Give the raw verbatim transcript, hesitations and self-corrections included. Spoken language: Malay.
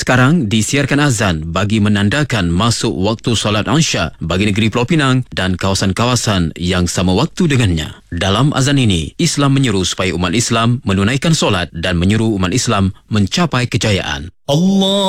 Sekarang disiarkan azan bagi menandakan masuk waktu solat Isya bagi negeri Pulau Pinang dan kawasan-kawasan yang sama waktu dengannya. Dalam azan ini, Islam menyeru supaya umat Islam menunaikan solat dan menyeru umat Islam mencapai kejayaan. Allah